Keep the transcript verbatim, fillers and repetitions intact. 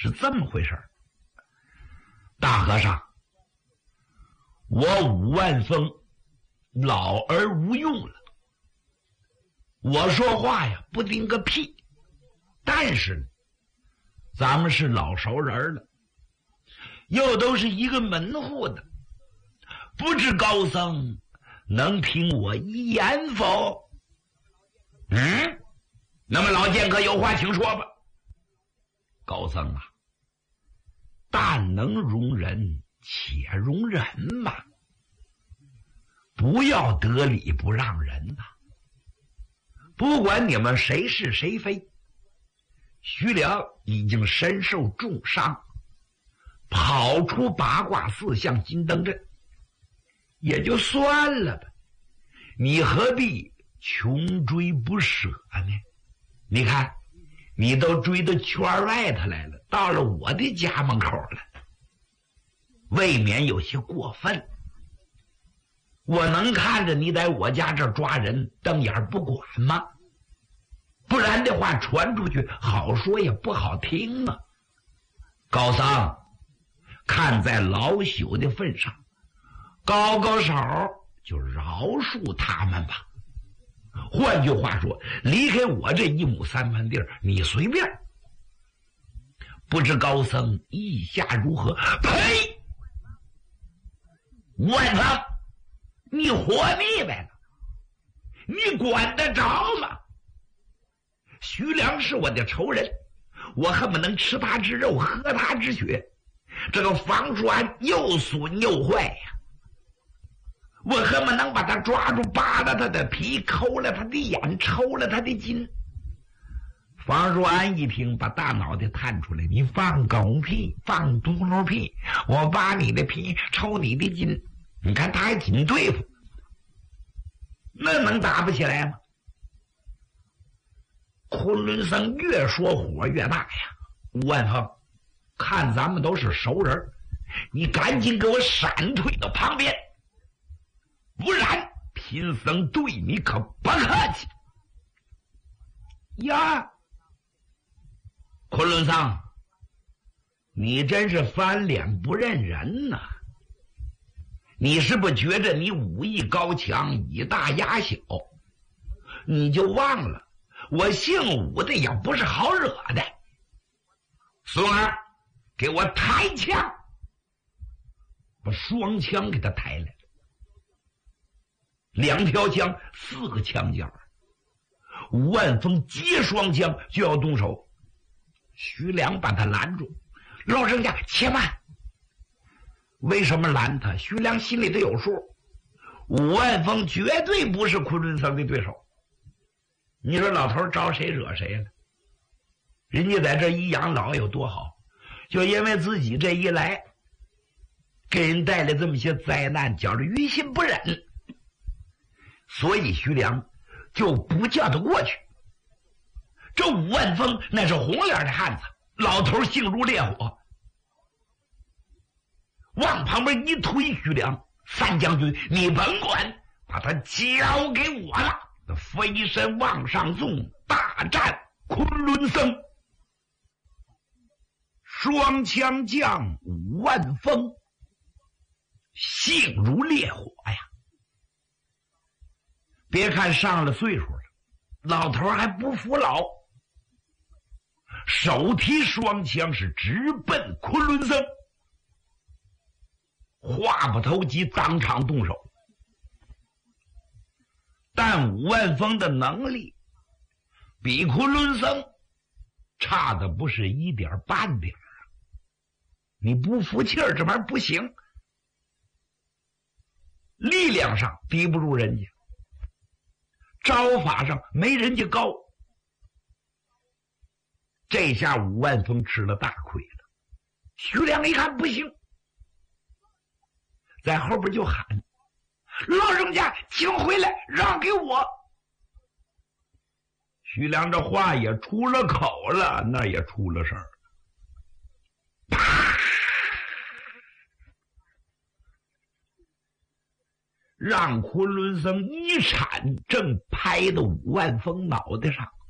是这么回事儿。大和尚，我武万峰老而无用了，我说话呀不顶个屁，但是呢，咱们是老熟人了，又都是一个门户的，不知高僧能听我一言否？嗯，那么老剑客有话请说吧。高僧啊，但能容人且容人嘛，不要得理不让人呐、啊。不管你们谁是谁非，徐良已经身受重伤，跑出八卦寺向金灯镇，也就算了吧，你何必穷追不舍呢？你看你都追到圈外头来了，到了我的家门口了，未免有些过分。我能看着你在我家这抓人瞪眼不管吗？不然的话传出去好说也不好听啊。高僧，看在老朽的份上，高高手就饶恕他们吧。换句话说，离开我这一亩三分地儿，你随便。不知高僧意下如何？呸！万方，你活腻歪了，你管得着吗？徐良是我的仇人，我恨不能吃他之肉，喝他之血。这个房叔安又损又坏呀，我恨不能把他抓住，扒了他的皮，抠了他的眼，抽了他的筋。房叔安一听，把大脑袋探出来，你放狗屁，放嘟噜屁，我扒你的皮，抽你的筋，你看他还挺对付，那能打不起来吗？昆仑僧越说火越大呀。吴万峰，看咱们都是熟人，你赶紧给我闪退到旁边，不然贫僧对你可不客气呀。昆仑僧，你真是翻脸不认人呐、啊！你是不是觉着你武艺高强，以大压小？你就忘了我姓武的也不是好惹的。孙儿，给我抬枪！把双枪给他抬来了，两条枪，四个枪架。吴万峰接双枪就要动手，徐良把他拦住。老人家且慢。为什么拦他？徐良心里头有数，吴万峰绝对不是昆仑僧的对手。你说老头招谁惹谁了？人家在这一养老有多好，就因为自己这一来给人带来这么些灾难，觉着于心不忍，所以徐良就不叫他过去。这武万峰那是红脸的汉子，老头性如烈火，往旁边一推，徐良，三将军你甭管，把他交给我了。飞身往上纵，大战昆仑僧。双枪将武万峰性如烈火呀！别看上了岁数了，老头还不服老，手提双枪是直奔昆仑僧。话不投机，当场动手。但武万峰的能力比昆仑僧差的不是一点半点啊！你不服气儿，这玩意儿不行。力量上敌不住人家，招法上没人家高。这下武万峰吃了大亏了。徐良一看不行，在后边就喊：老人家请回来，让给我。徐良这话也出了口了，那也出了事儿。啪！让昆仑僧一铲，正拍到武万峰脑袋上。